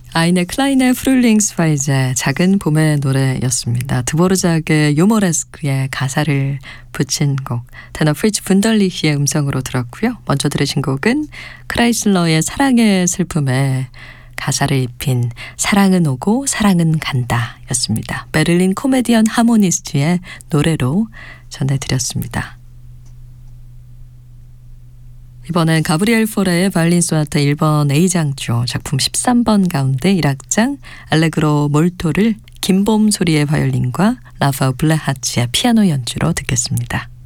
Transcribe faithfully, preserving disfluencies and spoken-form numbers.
아이네 클라이네 프룰링스파이제 작은 봄의 노래였습니다. 드보르작의 유모레스크의 가사를 붙인 곡 테너 프리츠 분덜리히의 음성으로 들었고요. 먼저 들으신 곡은 크라이슬러의 사랑의 슬픔에 가사를 입힌 사랑은 오고 사랑은 간다 였습니다. 베를린 코미디언 하모니스트의 노래로 전해드렸습니다. 이번엔 가브리엘 포레의 바이올린 소나타 일 번 A장조 작품 십삼 번 가운데 일 악장 알레그로 몰토를 김봄 소리의 바이올린과 라파우 블레하츠의 피아노 연주로 듣겠습니다.